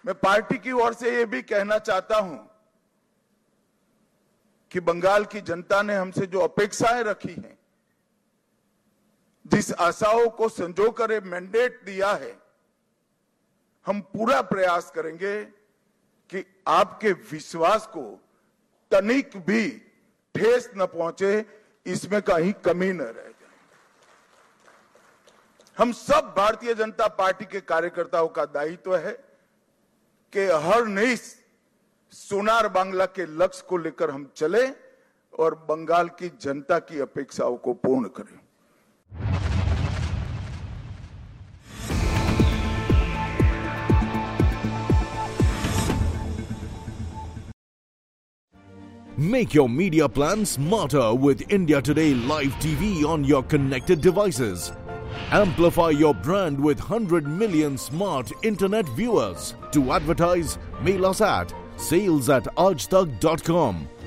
मैं पार्टी की ओर से ये भी कहना चाहता हूं कि बंगाल की जनता ने हमसे जो अपेक्षाएं रखी हैं, जिस आशाओं को संजोकर मैंडेट दिया है, हम पूरा प्रयास करेंगे कि आपके विश्वास को तनिक भी ठेस न पहुंचे, इसमें कहीं कमी न रह जाए। हम सब भारतीय जनता पार्टी के कार्यकर्ताओं का दायित्व है कि हर निश सोनार बांग्ला के लक्ष्य को लेकर हम चले और बंगाल की जनता की अपेक्षाओं को पूर्ण करें। Make your media plan smarter with India Today Live TV on your connected devices. Amplify your brand with 100 million smart internet viewers. To advertise, mail us at sales@aajtak.com.